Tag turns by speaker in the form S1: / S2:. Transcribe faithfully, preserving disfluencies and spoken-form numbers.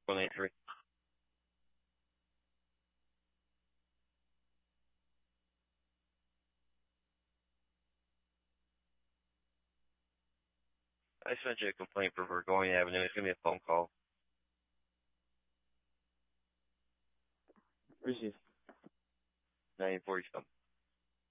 S1: one eight three. I sent you a complaint for Burgoyne Avenue. It's going to be a phone call.
S2: Receive.
S1: nine forty-seven.